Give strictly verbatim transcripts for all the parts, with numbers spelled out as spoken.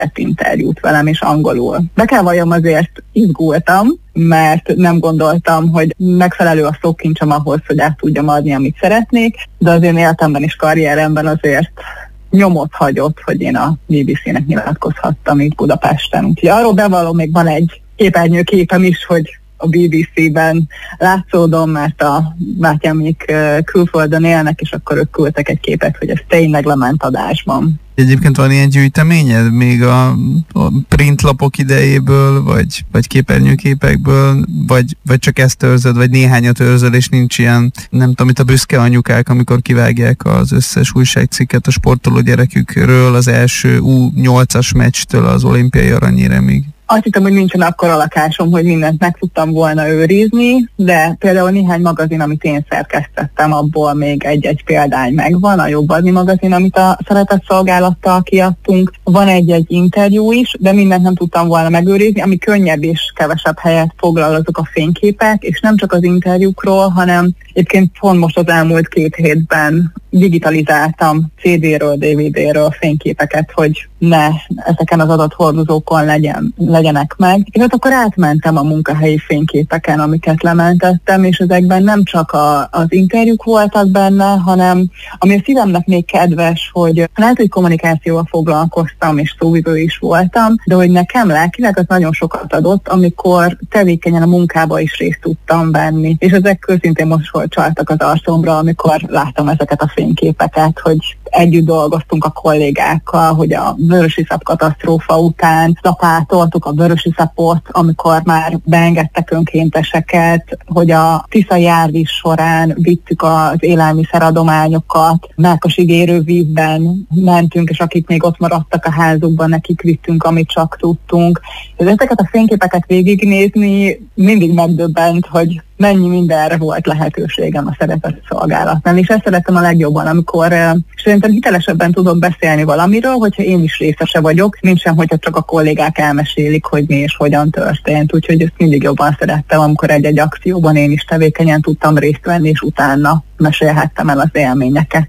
vett interjút velem, és angolul. Be kell valljam, azért izgultam, mert nem gondoltam, hogy megfelelő a szókincsem ahhoz, hogy át tudjam adni, amit szeretnék, de az én életemben és karrieremben azért nyomot hagyott, hogy én a bé bé cé-nek nyilatkozhattam itt Budapesten. Úgyhogy arról bevallom, még van egy képernyőképem is, hogy a bé bé cé-ben látszódom, mert a bátyámik külföldön élnek, és akkor ők küldtek egy képet, hogy ez tényleg lement adásban. Egyébként van ilyen gyűjteményed még a, a printlapok idejéből, vagy, vagy képernyőképekből, vagy, vagy csak ezt őrzöd, vagy néhányat őrzöd, és nincs ilyen, nem tudom, itt a büszke anyukák, amikor kivágják az összes újságcikket a sportoló gyerekükről az első U nyolcas meccstől az olimpiai aranyéremig. Azt hittem, hogy nincsen akkora lakásom, hogy mindent meg tudtam volna őrizni, de például néhány magazin, amit én szerkesztettem, abból még egy-egy példány megvan, a Jobb Adni magazin, amit a Szeretett Szolgálattal kiadtunk. Van egy-egy interjú is, de mindent nem tudtam volna megőrizni, ami könnyebb és kevesebb helyet foglal, azok a fényképek, és nem csak az interjúkról, hanem egyébként pont most az elmúlt két hétben digitalizáltam cé dé-ről, dé vé dé-ről fényképeket, hogy ne ezeken az adathordozókon legyen, legyenek meg. És ott akkor átmentem a munkahelyi fényképeken, amiket lementettem, és ezekben nem csak a, az interjúk voltak benne, hanem ami a szívemnek még kedves, hogy lehet, hogy kommunikációval foglalkoztam, és szóvivő is voltam, de hogy nekem lelkileg az nagyon sokat adott, amikor tevékenyen a munkába is részt tudtam venni. És ezek közintén most csaltak az arcomra, amikor láttam ezeket a fényképeket, hogy együtt dolgoztunk a kollégákkal, hogy a vörösiszap katasztrófa után lapátoltuk a vörösiszapot, amikor már beengedtek önkénteseket, hogy a Tisza járvíz során vittük az élelmiszeradományokat, Mákosig érővízben mentünk, és akik még ott maradtak a házukban, nekik vittünk, amit csak tudtunk. Ezeket a fényképeket végignézni mindig megdöbbent, hogy mennyi mindenre volt lehetőségem a Szeretett Szolgálatnál, és ezt szeretem a legjobban, amikor uh, szerintem hitelesebben tudok beszélni valamiről, hogyha én is részese vagyok, mint sem, hogyha csak a kollégák elmesélik, hogy mi és hogyan történt. Úgyhogy ezt mindig jobban szerettem, amikor egy-egy akcióban én is tevékenyen tudtam részt venni, és utána mesélhettem el az élményeket.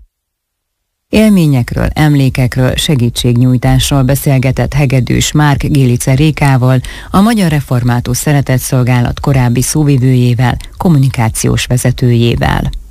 Élményekről, emlékekről, segítségnyújtásról beszélgetett Hegedűs Márk Gélice Rékával, a Magyar Református Szeretett Szolgálat korábbi szóvivőjével, kommunikációs vezetőjével.